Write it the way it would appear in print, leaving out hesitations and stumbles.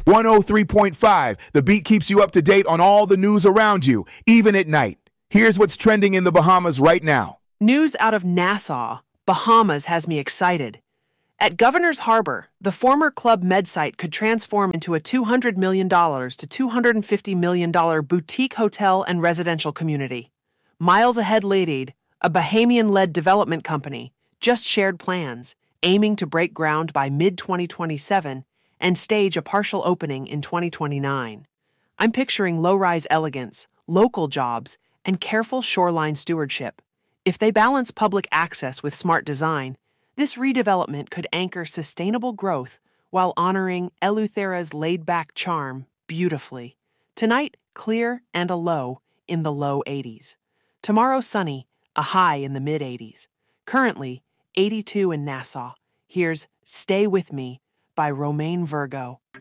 103.5. The Beat keeps you up to date on all the news around you, even at night. Here's what's trending in the Bahamas right now. News out of Nassau, Bahamas has me excited. At Governor's Harbor, the former Club Med site could transform into a $200 million to $250 million boutique hotel and residential community. Miles Ahead Late Aid, a Bahamian-led development company, just shared plans, aiming to break ground by mid-2027 and stage a partial opening in 2029. I'm picturing low-rise elegance, local jobs, and careful shoreline stewardship. If they balance public access with smart design, this redevelopment could anchor sustainable growth while honoring Eleuthera's laid-back charm beautifully. Tonight, clear and a low in the low 80s. Tomorrow, sunny, a high in the mid-80s. Currently, 82 in Nassau. Here's Stay With Me by Romain Virgo.